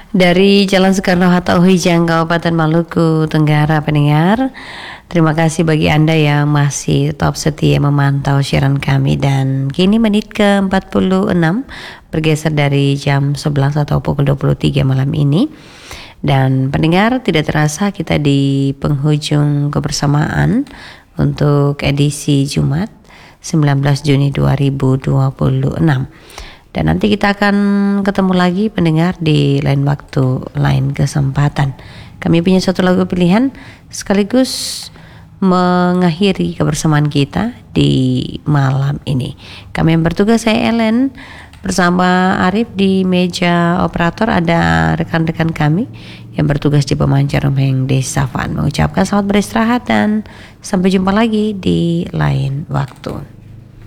Dari Jalan Soekarno-Hatta Uhijang, Kabupaten Maluku Tenggara, pendengar. Terima kasih bagi Anda yang masih tetap setia memantau siaran kami. Dan kini menit ke-46 bergeser dari jam 11 atau pukul 23 malam ini. Dan pendengar, tidak terasa kita di penghujung kebersamaan untuk edisi Jumat 19 Juni 2026. Dan nanti kita akan ketemu lagi pendengar di lain waktu, lain kesempatan. Kami punya satu lagu pilihan sekaligus mengakhiri kebersamaan kita di malam ini. Kami yang bertugas, saya Ellen bersama Arif di meja operator, ada rekan-rekan kami yang bertugas di pemancar Rumeng Desa Fan. Mengucapkan selamat beristirahat dan sampai jumpa lagi di lain waktu.